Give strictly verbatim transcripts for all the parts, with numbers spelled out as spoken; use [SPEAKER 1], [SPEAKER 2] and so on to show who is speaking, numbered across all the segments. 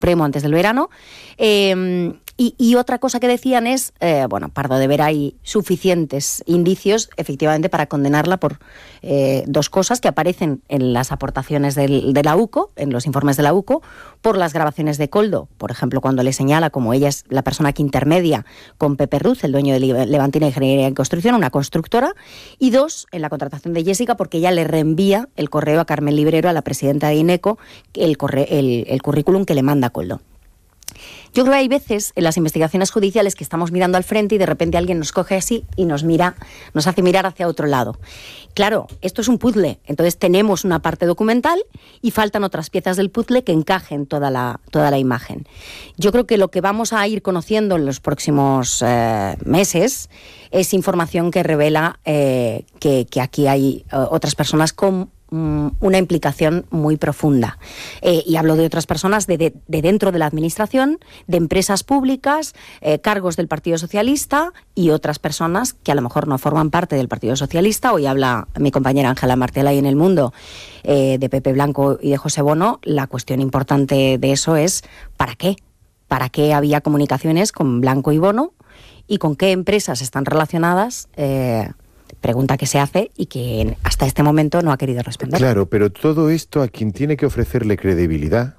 [SPEAKER 1] Supremo antes del verano. Eh, y, y otra cosa que decían es, eh, bueno, Pardo de Vera, hay suficientes indicios, efectivamente, para condenarla por eh, dos cosas que aparecen en las aportaciones del, de la UCO, en los informes de la UCO, por las grabaciones de Koldo, por ejemplo, cuando le señala como ella es la persona que intermedia con Pepe Ruz, el dueño de Levantina Ingeniería y Construcción, una constructora, y dos, en la contratación de Jessica, porque ella le reenvía el correo a Carmen Librero, a la presidenta de INECO, el, corre, el, el currículum que le manda Koldo. Yo creo que hay veces en las investigaciones judiciales que estamos mirando al frente y de repente alguien nos coge así y nos mira, nos hace mirar hacia otro lado. Claro, esto es un puzzle, entonces tenemos una parte documental y faltan otras piezas del puzzle que encajen toda la, toda la imagen. Yo creo que lo que vamos a ir conociendo en los próximos eh, meses es información que revela eh, que, que aquí hay eh, otras personas con una implicación muy profunda. Eh, y hablo de otras personas de, de, de dentro de la administración, de empresas públicas, eh, cargos del Partido Socialista y otras personas que a lo mejor no forman parte del Partido Socialista. Hoy habla mi compañera Ángela Martel ahí en El Mundo eh, de Pepe Blanco y de José Bono. La cuestión importante de eso es ¿para qué? ¿Para qué había comunicaciones con Blanco y Bono? ¿Y con qué empresas están relacionadas? Eh, Pregunta que se hace y que hasta este momento no ha querido responder.
[SPEAKER 2] Claro, pero todo esto a quien tiene que ofrecerle credibilidad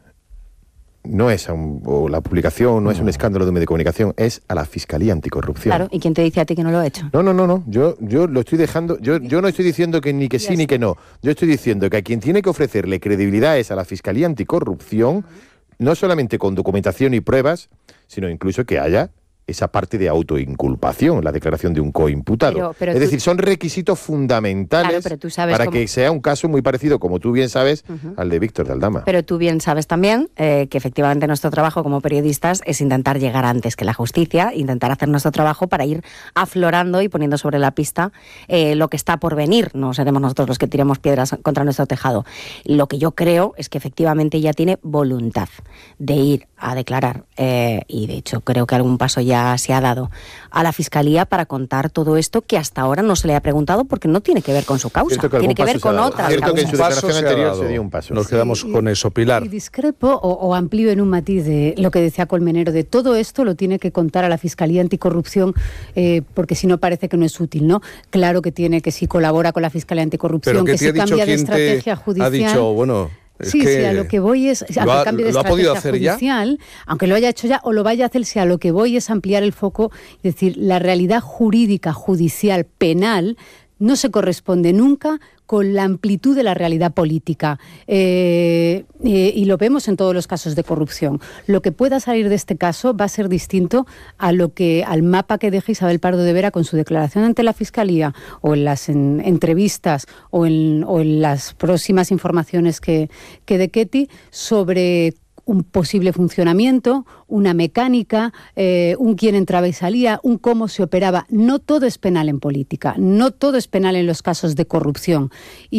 [SPEAKER 2] no es a un, o la publicación, no, no es un escándalo de un medio de comunicación, es a la Fiscalía Anticorrupción.
[SPEAKER 1] Claro, ¿y quién te dice a ti que no lo ha hecho?
[SPEAKER 2] No, no, no, no. Yo, yo lo estoy dejando, yo, yo no estoy diciendo que ni que sí ni que no. Yo estoy diciendo que a quien tiene que ofrecerle credibilidad es a la Fiscalía Anticorrupción, no solamente con documentación y pruebas, sino incluso que haya esa parte de autoinculpación, la declaración de un coimputado. Pero, pero es tú, decir, son requisitos fundamentales claro, para cómo... que sea un caso muy parecido, como tú bien sabes, uh-huh. al de Víctor de Aldama.
[SPEAKER 1] Pero tú bien sabes también eh, que efectivamente nuestro trabajo como periodistas es intentar llegar antes que la justicia, intentar hacer nuestro trabajo para ir aflorando y poniendo sobre la pista eh, lo que está por venir. No seremos nosotros los que tiremos piedras contra nuestro tejado. Lo que yo creo es que efectivamente ella tiene voluntad de ir a declarar eh, y de hecho creo que algún paso ya se ha dado a la Fiscalía para contar todo esto que hasta ahora no se le ha preguntado porque no tiene que ver con su causa, que tiene que ver con otras
[SPEAKER 2] causas. Que en su declaración
[SPEAKER 3] se
[SPEAKER 2] anterior se dio un paso.
[SPEAKER 3] Nos quedamos sí, con eso, Pilar.
[SPEAKER 4] Y discrepo o, o amplío en un matiz de lo que decía Colmenero, de todo esto lo tiene que contar a la Fiscalía Anticorrupción eh, porque si no parece que no es útil, ¿no? Claro que tiene, que si colabora con la Fiscalía Anticorrupción, que si cambia de estrategia judicial...
[SPEAKER 3] Ha dicho, bueno...
[SPEAKER 4] Es sí, que sí, a lo que voy es,
[SPEAKER 3] lo ha,
[SPEAKER 4] al cambio de
[SPEAKER 3] ¿lo ha podido hacer
[SPEAKER 4] judicial,
[SPEAKER 3] ya?
[SPEAKER 4] Aunque lo haya hecho ya o lo vaya a hacer, si a lo que voy es ampliar el foco, es decir, la realidad jurídica, judicial, penal, no se corresponde nunca con la amplitud de la realidad política. Eh, eh, y lo vemos en todos los casos de corrupción. Lo que pueda salir de este caso va a ser distinto a lo que, al mapa que deja Isabel Pardo de Vera con su declaración ante la Fiscalía o en las en, entrevistas o en, o en las próximas informaciones que, que dé Ketty sobre un posible funcionamiento, una mecánica, eh, un quién entraba y salía, un cómo se operaba. No todo es penal en política, no todo es penal en los casos de corrupción.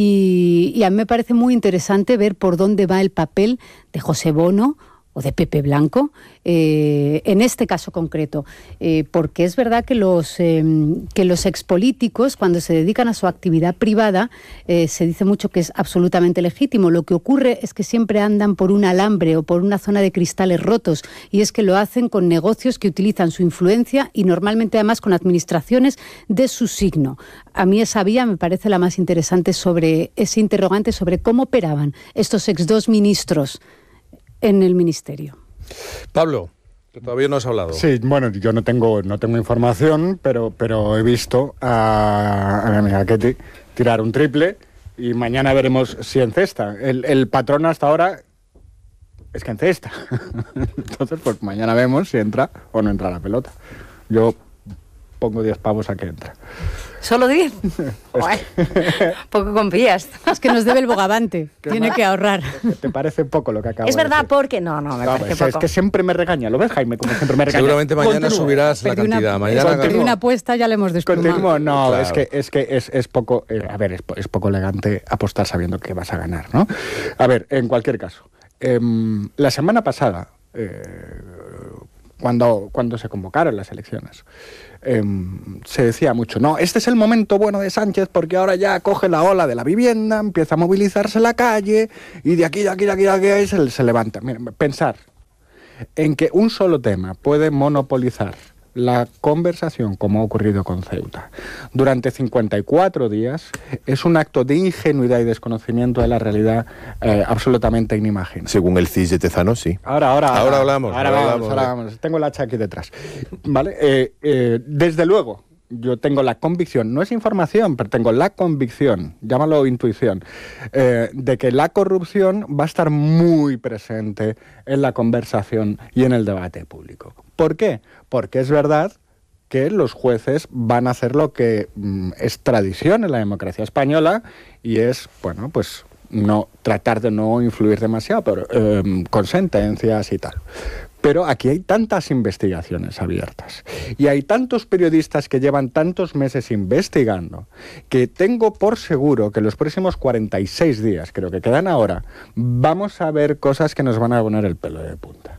[SPEAKER 4] Y, y a mí me parece muy interesante ver por dónde va el papel de José Bono o de Pepe Blanco, eh, en este caso concreto, eh, porque es verdad que los, eh, que los expolíticos, cuando se dedican a su actividad privada, eh, se dice mucho que es absolutamente legítimo. Lo que ocurre es que siempre andan por un alambre o por una zona de cristales rotos, y es que lo hacen con negocios que utilizan su influencia y normalmente además con administraciones de su signo. A mí esa vía me parece la más interesante sobre ese interrogante sobre cómo operaban estos ex dos ministros en el ministerio.
[SPEAKER 3] Pablo, que todavía no has hablado.
[SPEAKER 5] Sí, bueno, yo no tengo no tengo información, pero pero he visto a, a mi amiga Ketty tirar un triple y mañana veremos si encesta. El, el patrón hasta ahora es que encesta. Entonces, pues mañana vemos si entra o no entra la pelota. Yo pongo diez pavos a que entra.
[SPEAKER 1] ¿Solo diez? Poco confías.
[SPEAKER 4] Es que nos debe el bogavante. Tiene que ahorrar.
[SPEAKER 5] ¿Te parece poco lo que acabo
[SPEAKER 1] Es
[SPEAKER 5] de
[SPEAKER 1] verdad,
[SPEAKER 5] decir?
[SPEAKER 1] porque no, no, me
[SPEAKER 5] No,
[SPEAKER 1] parece
[SPEAKER 5] es,
[SPEAKER 1] poco.
[SPEAKER 5] es que siempre me regaña. ¿Lo ves, Jaime? Como siempre me regaña.
[SPEAKER 3] Seguramente mañana
[SPEAKER 5] Continúo.
[SPEAKER 3] subirás la
[SPEAKER 4] Perdí
[SPEAKER 3] cantidad.
[SPEAKER 4] Una,
[SPEAKER 3] mañana
[SPEAKER 4] perdí una apuesta, ya le hemos desplumado.
[SPEAKER 5] Continúo. No,
[SPEAKER 3] Claro.
[SPEAKER 5] es que es que es, es poco... Eh, a ver, es, es poco elegante apostar sabiendo que vas a ganar, ¿no? A ver, en cualquier caso. Eh, la semana pasada, eh, cuando, cuando se convocaron las elecciones, eh, se decía mucho, no, este es el momento bueno de Sánchez porque ahora ya coge la ola de la vivienda, empieza a movilizarse la calle y de aquí, de aquí, de aquí, de aquí se, se levanta. Miren, pensar, en que un solo tema puede monopolizar la conversación, como ha ocurrido con Ceuta, durante cincuenta y cuatro días, es un acto de ingenuidad y desconocimiento de la realidad eh, absolutamente inimaginable.
[SPEAKER 2] Según el C I S de Tezano, sí.
[SPEAKER 5] Ahora, ahora,
[SPEAKER 3] Ahora
[SPEAKER 5] ahora
[SPEAKER 3] hablamos,
[SPEAKER 5] Ahora,
[SPEAKER 3] ahora
[SPEAKER 5] vamos,
[SPEAKER 3] hablamos,
[SPEAKER 5] ahora
[SPEAKER 3] vale.
[SPEAKER 5] vamos. Tengo el hacha aquí detrás. ¿Vale? Eh, eh, desde luego, yo tengo la convicción, no es información, pero tengo la convicción, llámalo intuición, eh, de que la corrupción va a estar muy presente en la conversación y en el debate público. ¿Por qué? Porque es verdad que los jueces van a hacer lo que mm, es tradición en la democracia española y es, bueno, pues no tratar de no influir demasiado, pero eh, con sentencias y tal. Pero aquí hay tantas investigaciones abiertas y hay tantos periodistas que llevan tantos meses investigando que tengo por seguro que los próximos cuarenta y seis días, creo que quedan ahora, vamos a ver cosas que nos van a poner el pelo de punta.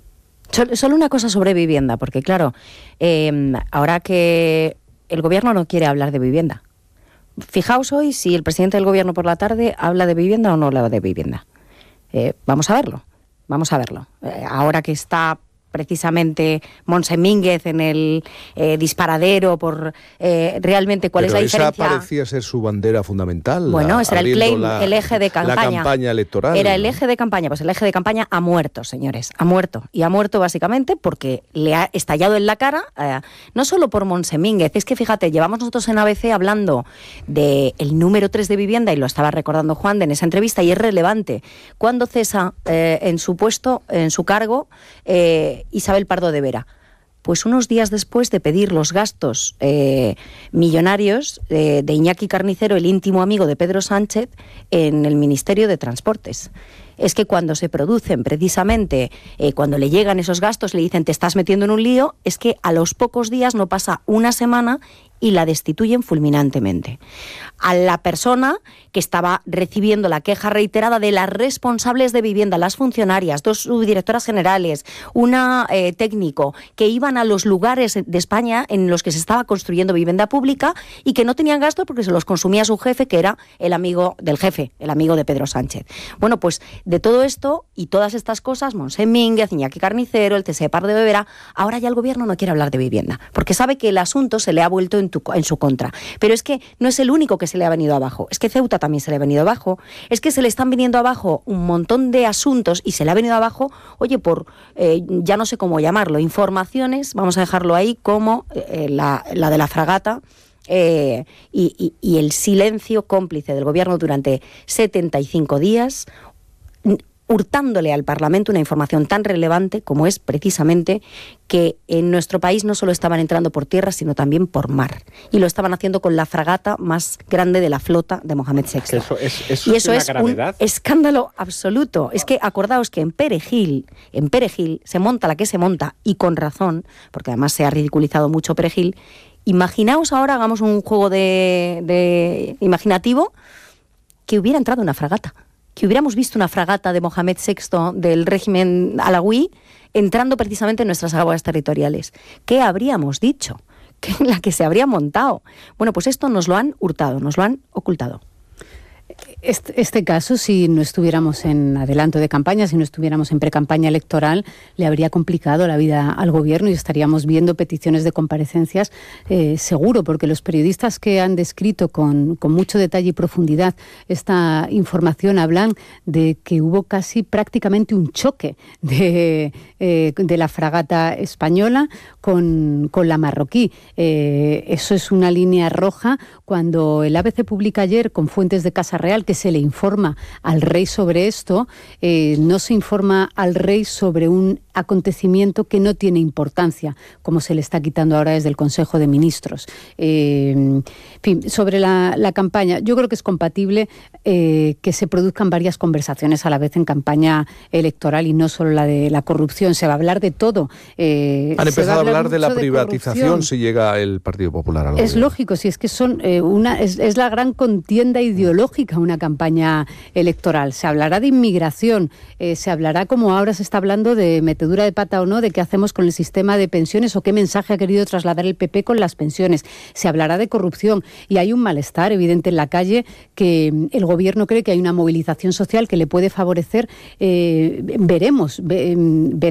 [SPEAKER 1] Solo una cosa sobre vivienda, porque claro, eh, ahora que el gobierno no quiere hablar de vivienda. Fijaos hoy si el presidente del gobierno por la tarde habla de vivienda o no habla de vivienda. Eh, vamos a verlo, vamos a verlo. Eh, ahora que está precisamente Montse Mínguez en el eh, disparadero por eh, realmente cuál
[SPEAKER 3] Pero
[SPEAKER 1] es la
[SPEAKER 3] esa
[SPEAKER 1] diferencia.
[SPEAKER 3] parecía ser su bandera fundamental.
[SPEAKER 1] Bueno, ese era el
[SPEAKER 3] abriendo
[SPEAKER 1] claim,
[SPEAKER 3] la,
[SPEAKER 1] el eje de campaña.
[SPEAKER 3] La campaña electoral.
[SPEAKER 1] Era el eje de campaña. Pues el eje de campaña ha muerto, señores. Ha muerto. Y ha muerto básicamente porque le ha estallado en la cara, eh, no solo por Montse Mínguez. Es que fíjate, llevamos nosotros en A B C hablando del número tres de vivienda, y lo estaba recordando Juan de en esa entrevista, y es relevante. Cuando cesa eh, en su puesto, en su cargo, eh, Isabel Pardo de Vera? Pues unos días después de pedir los gastos eh, millonarios eh, de Iñaki Carnicero, el íntimo amigo de Pedro Sánchez, en el Ministerio de Transportes. Es que cuando se producen precisamente, eh, cuando le llegan esos gastos, le dicen te estás metiendo en un lío, es que a los pocos días, no pasa una semana, y la destituyen fulminantemente. A la persona que estaba recibiendo la queja reiterada de las responsables de vivienda, las funcionarias, dos subdirectoras generales, una eh, técnico, que iban a los lugares de España en los que se estaba construyendo vivienda pública y que no tenían gastos porque se los consumía su jefe, que era el amigo del jefe, el amigo de Pedro Sánchez. Bueno, pues de todo esto y todas estas cosas, Montse Mínguez, Iñaki Carnicero, el T S E Pardo de Vera, ahora ya el gobierno no quiere hablar de vivienda, porque sabe que el asunto se le ha vuelto en, tu, en su contra. Pero es que no es el único que se le ha venido abajo, es que Ceuta también se le ha venido abajo, es que se le están viniendo abajo un montón de asuntos y se le ha venido abajo, oye, por, eh, ya no sé cómo llamarlo, informaciones, vamos a dejarlo ahí, como eh, la, la de la fragata, Eh, y, y, y el silencio cómplice del gobierno durante setenta y cinco días, hurtándole al Parlamento una información tan relevante como es precisamente que en nuestro país no solo estaban entrando por tierra, sino también por mar. Y lo estaban haciendo con la fragata más grande de la flota de Mohamed sexto.
[SPEAKER 5] Eso es, eso
[SPEAKER 1] y
[SPEAKER 5] es
[SPEAKER 1] eso
[SPEAKER 5] una
[SPEAKER 1] es
[SPEAKER 5] gravedad.
[SPEAKER 1] un escándalo absoluto. Es que acordaos que en Perejil, en Perejil se monta la que se monta, y con razón, porque además se ha ridiculizado mucho Perejil. Imaginaos ahora, hagamos un juego de, de imaginativo, que hubiera entrado una fragata, que hubiéramos visto una fragata de Mohamed sexto del régimen alawí entrando precisamente en nuestras aguas territoriales. ¿Qué habríamos dicho? ¿Qué, la que se habría montado? Bueno, pues esto nos lo han hurtado, nos lo han ocultado.
[SPEAKER 4] Este, este caso, si no estuviéramos en adelanto de campaña, si no estuviéramos en precampaña electoral, le habría complicado la vida al gobierno y estaríamos viendo peticiones de comparecencias eh, seguro, porque los periodistas que han descrito con, con mucho detalle y profundidad esta información hablan de que hubo casi prácticamente un choque de, eh, de la fragata española con, con la marroquí. Eh, eso es una línea roja. Cuando el A B C publica ayer con fuentes de Casa Real que se le informa al rey sobre esto, eh, no se informa al rey sobre un acontecimiento que no tiene importancia, como se le está quitando ahora desde el Consejo de Ministros. Eh, en fin, sobre la, la campaña, yo creo que es compatible eh, que se produzcan varias conversaciones a la vez en campaña electoral y no solo la de la corrupción. Se va a hablar de todo. Eh,
[SPEAKER 3] Han empezado a hablar, hablar de la
[SPEAKER 4] de
[SPEAKER 3] privatización
[SPEAKER 4] corrupción.
[SPEAKER 3] si llega el Partido Popular al
[SPEAKER 4] Es
[SPEAKER 3] gobierno.
[SPEAKER 4] lógico, si es que son eh, una es, es la gran contienda ideológica una campaña electoral. Se hablará de inmigración, eh, se hablará, como ahora se está hablando, de metedura de pata o no, de qué hacemos con el sistema de pensiones o qué mensaje ha querido trasladar el P P con las pensiones. Se hablará de corrupción y hay un malestar evidente en la calle que el gobierno cree que hay una movilización social que le puede favorecer. Eh, veremos, ve, veremos